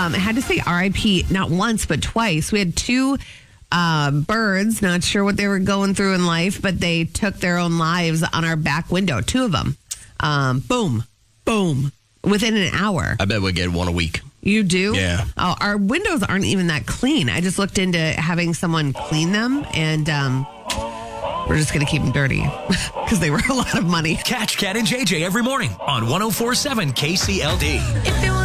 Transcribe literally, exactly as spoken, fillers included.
Um, I had to say R I P not once, but twice. We had two uh, birds, not sure what they were going through in life, but they took their own lives on our back window, two of them. Um, boom, boom, within an hour. I bet we get one a week. You do? Yeah. Oh, our windows aren't even that clean. I just looked into having someone clean them, and um, we're just going to keep them dirty because they were a lot of money. Catch Cat and J J every morning on one oh four point seven K C L D.